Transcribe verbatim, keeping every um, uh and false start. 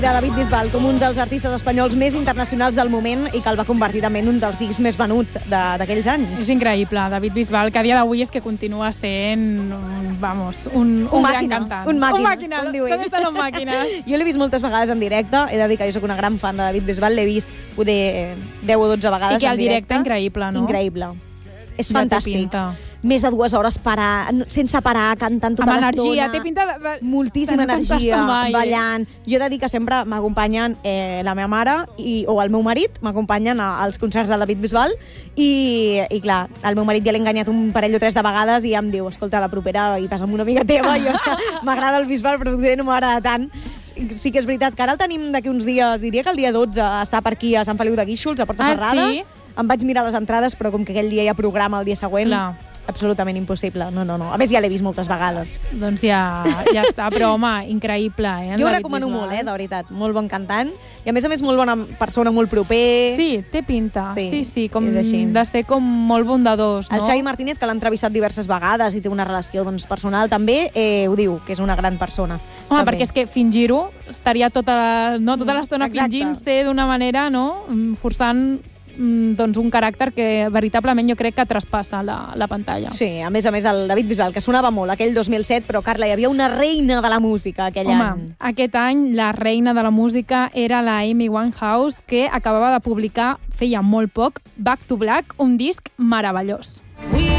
de David Bisbal com un dels artistes espanyols més internacionals del moment i que el va convertir també en un dels discs més venuts d'aquells anys. És increïble, David Bisbal, que a dia d'avui és que continua sent, vamos, un, un, un gran màquina, cantant. Un màquina, un màquina, com diu ell. ¿Dónde están los máquinas? Jo l'he vist moltes vegades en directe, he de dir que jo soc una gran fan de David Bisbal, l'he vist poder deu o dotze vegades I que en el directe. directe, increïble, no? Increïble. És Ja fantàstic. Més de dues hores parar, sense parar, cantant tota l'estona. Amb energia, té pinta de... de moltíssima de no energia, mai, ballant. Jo he de dir que sempre m'acompanyen eh, la meva mare i, o el meu marit, m'acompanyen als concerts de David Bisbal i, i clar, el meu marit ja l'he enganyat un parell o tres de vegades i ja em diu, escolta, la propera i vas amb una amiga teva, jo m'agrada el Bisbal però potser no m'agrada tant. Sí que és veritat que ara el tenim d'aquí uns dies, diria que el dia dotze està per aquí a Sant Feliu de Guíxols, a Porta ah, Ferrada. Sí? Em vaig mirar les entrades, però com que aquell dia hi ha programa el dia següent, clar. Absolutament impossible. No, no, no. A més, ja l'he vist moltes vegades. Doncs ja, ja està, però home, increïble, eh? Jo ho recomano Bisbal. molt, eh, de veritat. Molt bon cantant. I a més a més, molt bona persona, molt proper. Sí, té pinta. Sí, sí, sí com és així. De ser com molt bondadós, no? El Xavi Martínez, que l'ha entrevistat diverses vegades i té una relació doncs, personal també, eh, ho diu, que és una gran persona. Home, també. perquè és que fingir-ho estaria tota la, no, tota l'estona fingint ser d'una manera, no? Forçant doncs un caràcter que veritablement jo crec que traspassa la, la pantalla. Sí, a més a més el David Bisbal, que sonava molt aquell dos mil set, però Carla, hi havia una reina de la música aquell Home, any. Aquest any la reina de la música era la Amy Winehouse, que acabava de publicar, feia molt poc, Back to Black, un disc meravellós. We